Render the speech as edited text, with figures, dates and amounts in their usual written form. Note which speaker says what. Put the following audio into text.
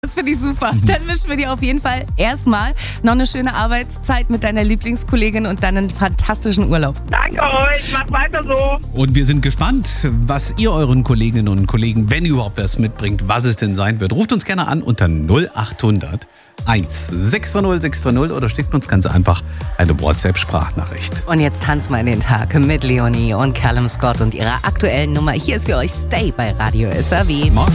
Speaker 1: Das finde ich super. Dann wünschen wir dir auf jeden Fall erstmal noch eine schöne Arbeitszeit mit deiner Lieblingskollegin und dann einen fantastischen Urlaub.
Speaker 2: Danke euch, macht weiter so.
Speaker 3: Und wir sind gespannt, was ihr euren Kolleginnen und Kollegen, wenn ihr überhaupt was mitbringt, was es denn sein wird. Ruft uns gerne an unter 0800 630 630 oder schickt uns ganz einfach eine WhatsApp-Sprachnachricht.
Speaker 1: Und jetzt tanzt mal in den Tag mit Leonie und Callum Scott und ihrer aktuellen Nummer. Hier ist für euch Stay bei Radio SAW.